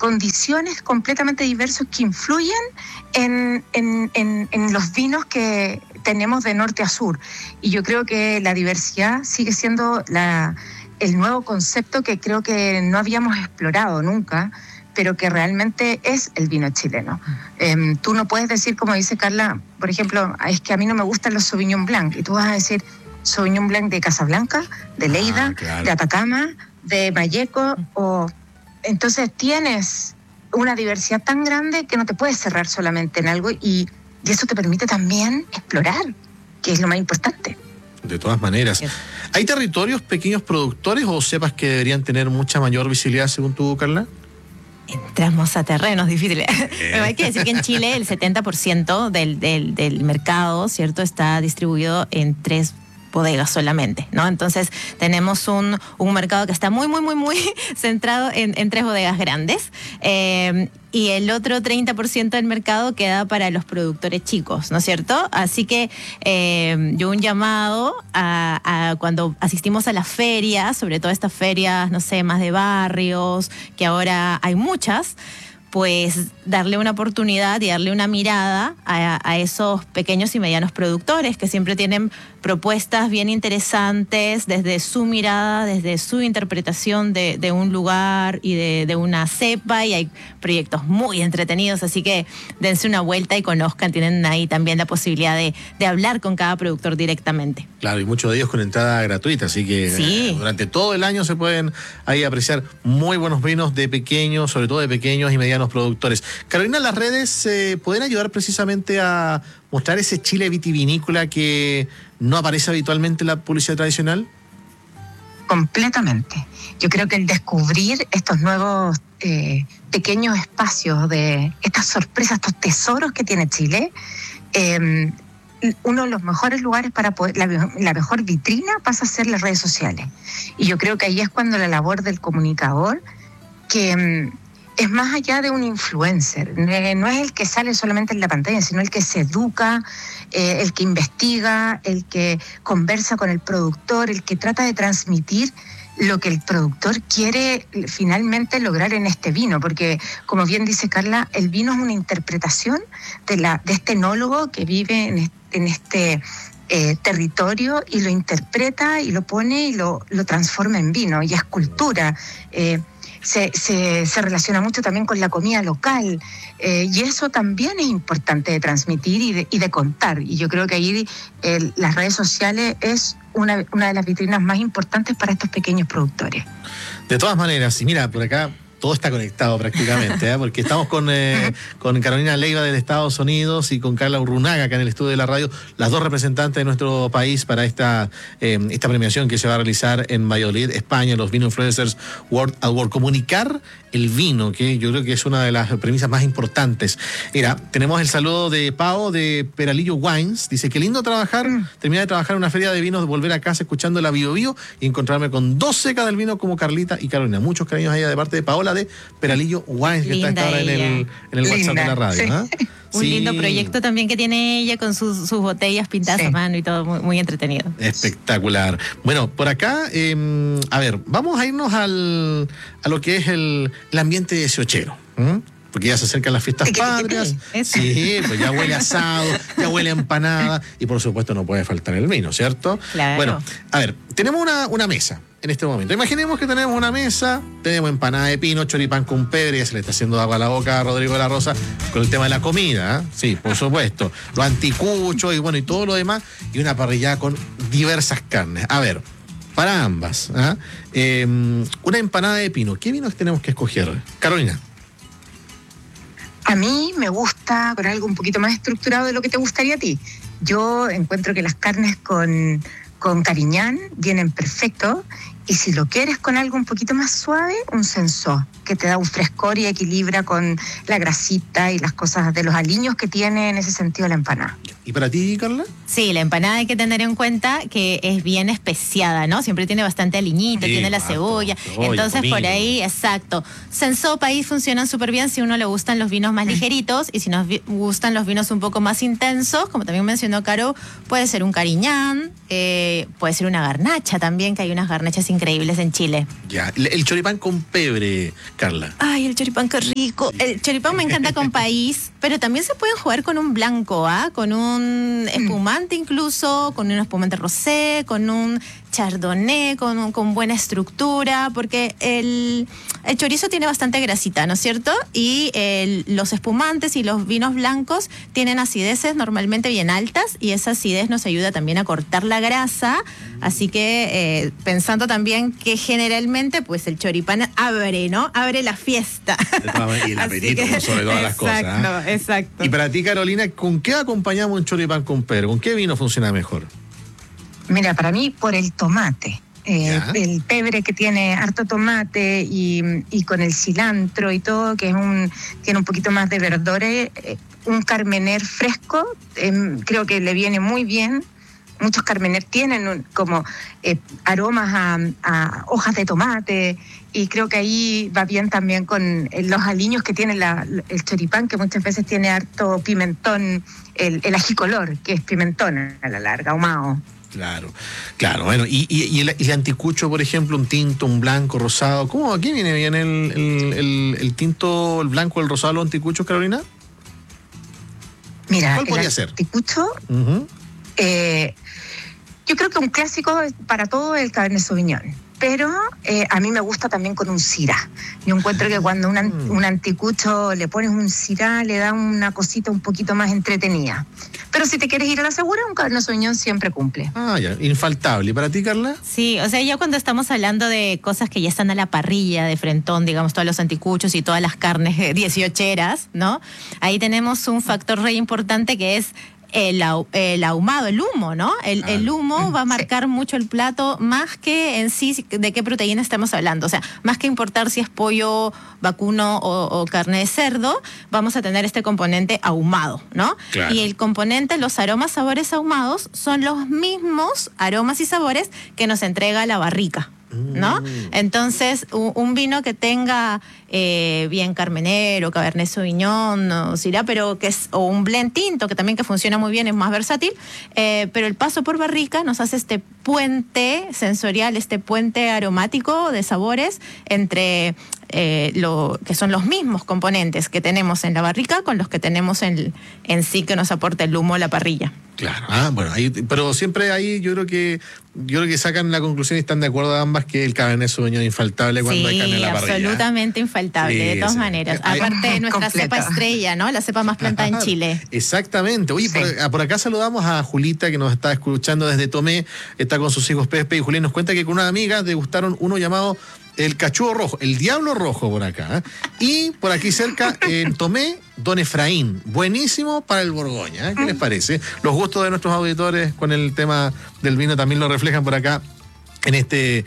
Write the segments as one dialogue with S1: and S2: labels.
S1: condiciones completamente diversas que influyen en los vinos que tenemos de norte a sur. Y yo creo que la diversidad sigue siendo el nuevo concepto que creo que no habíamos explorado nunca, pero que realmente es el vino chileno. Tú no puedes decir, como dice Carla, por ejemplo, es que a mí no me gustan los Sauvignon Blanc, y tú vas a decir Sauvignon Blanc de Casablanca, de Lleida, claro, de Atacama, de Malleco, entonces tienes una diversidad tan grande que no te puedes cerrar solamente en algo, y eso te permite también explorar, que es lo más importante.
S2: De todas maneras. ¿Hay territorios pequeños productores o cepas que deberían tener mucha mayor visibilidad según tú, Carla?
S3: Entramos a terrenos difíciles. Pero hay que decir que en Chile el 70% del mercado, ¿cierto?, está distribuido en 3 bodegas solamente, ¿no? Entonces tenemos un mercado que está muy centrado en 3 bodegas grandes, y el otro 30% del mercado queda para los productores chicos, ¿no es cierto? Así que yo un llamado a cuando asistimos a las ferias, sobre todo estas ferias, no sé, más de barrios, que ahora hay muchas, pues darle una oportunidad y darle una mirada a esos pequeños y medianos productores que siempre tienen propuestas bien interesantes desde su mirada, desde su interpretación de un lugar y de una cepa, y hay proyectos muy entretenidos, así que dense una vuelta y conozcan, tienen ahí también la posibilidad de hablar con cada productor directamente.
S2: Claro, y muchos de ellos con entrada gratuita, así que sí, durante todo el año se pueden ahí apreciar muy buenos vinos de pequeños, sobre todo de pequeños y medianos productores. Carolina, las redes pueden ayudar precisamente a mostrar ese Chile vitivinícola que no aparece habitualmente en la publicidad tradicional.
S1: Completamente. Yo creo que el descubrir estos nuevos pequeños espacios de estas sorpresas, estos tesoros que tiene Chile, uno de los mejores lugares para poder, la mejor vitrina pasa a ser las redes sociales. Y yo creo que ahí es cuando la labor del comunicador, que es más allá de un influencer, no es el que sale solamente en la pantalla, sino el que se educa, el que investiga, el que conversa con el productor, el que trata de transmitir lo que el productor quiere finalmente lograr en este vino, porque como bien dice Carla, el vino es una interpretación de este enólogo que vive en este territorio, y lo interpreta y lo pone y lo transforma en vino, y es cultura. Se relaciona mucho también con la comida local, y eso también es importante de transmitir y de contar, y yo creo que ahí las redes sociales es una de las vitrinas más importantes para estos pequeños productores.
S2: De todas maneras, y mira, por acá todo está conectado prácticamente, porque estamos con Carolina Leiva de Estados Unidos y con Carla Urrunaga acá en el estudio de la radio, las dos representantes de nuestro país para esta premiación que se va a realizar en Valladolid, España, los Vino Influencers World Award. Comunicar el vino, que yo creo que es una de las premisas más importantes. Mira, tenemos el saludo de Pao de Peralillo Wines, dice, qué lindo terminar de trabajar en una feria de vinos, volver a casa escuchando la Bio Bio y encontrarme con 2 secas del vino como Carlita y Carolina. Muchos cariños a ella de parte de Paola de Peralillo Wines, que está ahora en el WhatsApp de la radio. Sí.
S3: Un lindo proyecto también que tiene ella con sus botellas pintadas a mano y todo, muy entretenido.
S2: Espectacular. Bueno, por acá, a ver, vamos a irnos a lo que es el ambiente 18ero. Porque ya se acercan las fiestas patrias. Sí, pues ya huele asado, ya huele empanada, y por supuesto no puede faltar el vino, ¿cierto?
S3: Claro.
S2: Bueno, a ver, tenemos una mesa en este momento. Imaginemos que tenemos una mesa, tenemos empanada de pino, choripán con pebre, ya se le está haciendo agua a la boca a Rodrigo de la Rosa con el tema de la comida, ¿eh? Sí, por supuesto. Los anticuchos y bueno, y todo lo demás, y una parrillada con diversas carnes. A ver, para ambas, una empanada de pino, ¿qué vinos tenemos que escoger? Carolina.
S1: A mí me gusta con algo un poquito más estructurado de lo que te gustaría a ti. Yo encuentro que las carnes con Cariñán vienen perfecto, y si lo quieres con algo un poquito más suave, un Sensó, que te da un frescor y equilibra con la grasita y las cosas de los aliños que tiene en ese sentido la empanada.
S2: ¿Y para ti, Carla?
S3: Sí, la empanada hay que tener en cuenta que es bien especiada, ¿no? Siempre tiene bastante aliñito, tiene la cebolla. Entonces, comino. Por ahí, exacto. Se ensopa y funcionan súper bien si a uno le gustan los vinos más ligeritos y si nos gustan los vinos un poco más intensos, como también mencionó Caro, puede ser un cariñán, puede ser una garnacha también, que hay unas garnachas increíbles en Chile.
S2: Ya, el choripán con pebre, Carla.
S3: Ay, el choripán, qué rico. El choripán me encanta con país, pero también se pueden jugar con un blanco, con un espumante incluso, con un espumante rosé, con un chardonnay, con buena estructura, porque el chorizo tiene bastante grasita, ¿no es cierto? Y los espumantes y los vinos blancos tienen acideces normalmente bien altas y esa acidez nos ayuda también a cortar la grasa, así que pensando también que generalmente pues el choripán abre, ¿no? Abre la fiesta.
S2: Y el apetito sobre todas las cosas.
S3: Exacto, exacto.
S2: Y para ti, Carolina, ¿con qué acompañamos un choripán con pebre? ¿Con qué vino funciona mejor?
S1: Mira, para mí por el tomate. El pebre que tiene harto tomate y con el cilantro y todo, que tiene un poquito más de verdores, un carmener fresco, creo que le viene muy bien. Muchos carmener tienen como aromas a hojas de tomate y creo que ahí va bien también con los aliños que tiene el choripán, que muchas veces tiene harto pimentón, el ají color, que es pimentón a la larga, ahumado.
S2: Claro, bueno, y el anticucho, por ejemplo, un tinto, un blanco, rosado, ¿cómo aquí viene bien el tinto, el blanco, el rosado, los anticuchos, Carolina?
S1: Mira,
S2: ¿cuál podría ser?
S1: Anticucho, yo creo que un clásico para todo es el Cabernet Sauvignon, pero a mí me gusta también con un Syrah. Yo encuentro que cuando un anticucho le pones un Syrah, le da una cosita un poquito más entretenida. Pero si te quieres ir a la segura, un Cabernet Sauvignon siempre cumple.
S2: Ya, infaltable. ¿Y para ti, Carla?
S3: Sí, o sea, ya cuando estamos hablando de cosas que ya están a la parrilla de frentón, digamos, todos los anticuchos y todas las carnes 18eras, ¿no? Ahí tenemos un factor re importante que es el ahumado, el humo, ¿no? El humo va a marcar mucho el plato, más que en sí de qué proteína estamos hablando. O sea, más que importar si es pollo vacuno o carne de cerdo, vamos a tener este componente ahumado, ¿no?
S2: Claro.
S3: Y el componente, los aromas, sabores ahumados, son los mismos aromas y sabores que nos entrega la barrica, ¿no? Entonces, un vino que tenga bien carmenero, cabernet sauvignon, o Syrah, pero o un blend tinto, que también que funciona muy bien, es más versátil, pero el paso por barrica nos hace este puente sensorial, este puente aromático de sabores entre lo que son los mismos componentes que tenemos en la barrica con los que tenemos en sí que nos aporta el humo a la parrilla.
S2: Claro, bueno, pero siempre ahí yo creo que sacan la conclusión y están de acuerdo ambas que el Cabernet Sauvignon es infaltable cuando hay carne en la parrilla.
S3: Absolutamente infaltable, de todas maneras. Aparte de nuestra cepa estrella, ¿no? La cepa más plantada en Chile.
S2: Exactamente. Oye, por acá saludamos a Julita, que nos está escuchando desde Tomé, está con sus hijos Pepe y Julián, nos cuenta que con una amiga degustaron uno llamado el cachudo rojo, el diablo rojo por acá. Y por aquí cerca, en Tomé, Don Efraín. Buenísimo para el Borgoña. ¿Qué les parece? Los gustos de nuestros auditores con el tema del vino también lo reflejan por acá en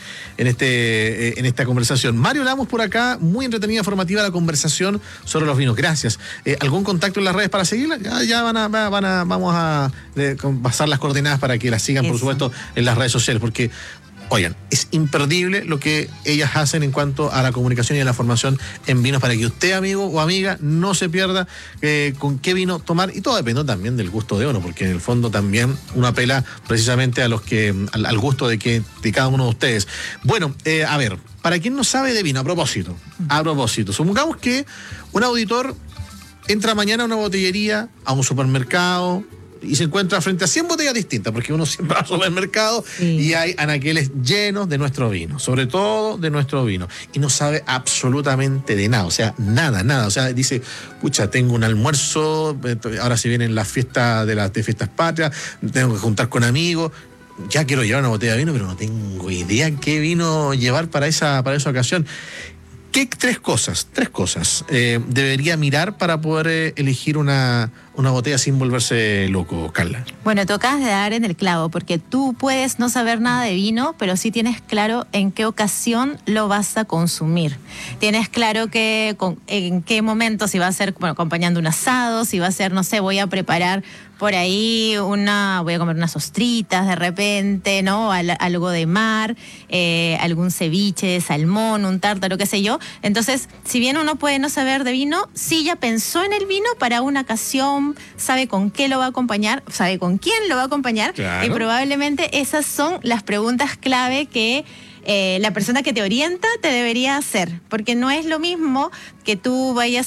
S2: esta conversación. Mario Lamos por acá, muy entretenida, formativa la conversación sobre los vinos. Gracias. ¿Algún contacto en las redes para seguirla? Ya vamos a pasar las coordenadas para que las sigan, por supuesto, en las redes sociales, porque oigan, es imperdible lo que ellas hacen en cuanto a la comunicación y a la formación en vinos para que usted, amigo o amiga, no se pierda con qué vino tomar, y todo depende también del gusto de uno, porque en el fondo también uno apela precisamente a al gusto de cada uno de ustedes. Bueno, a ver, para quien no sabe de vino, a propósito, supongamos que un auditor entra mañana a una botellería, a un supermercado, y se encuentra frente a 100 botellas distintas, porque uno siempre va al supermercado y hay anaqueles llenos de nuestro vino, sobre todo de nuestro vino, y no sabe absolutamente de nada, o sea, nada, o sea, dice, pucha, tengo un almuerzo, ahora se vienen las fiestas de fiestas patrias, tengo que juntar con amigos, ya quiero llevar una botella de vino, pero no tengo idea qué vino llevar para esa ocasión. ¿Qué tres cosas debería mirar para poder elegir una una botella sin volverse loco, Carla?
S3: Bueno, tocas de dar en el clavo, porque tú puedes no saber nada de vino, pero sí tienes claro en qué ocasión lo vas a consumir. Tienes claro en qué momento, si va a ser acompañando un asado, si va a ser, no sé, voy a preparar por ahí voy a comer unas ostritas de repente, ¿no? Algo de mar, algún ceviche de salmón, un tártaro, qué sé yo. Entonces, si bien uno puede no saber de vino, sí ya pensó en el vino para una ocasión, sabe con qué lo va a acompañar, sabe con quién lo va a acompañar,
S2: claro.
S3: Y probablemente esas son las preguntas clave que la persona que te orienta te debería hacer, porque no es lo mismo que tú vayas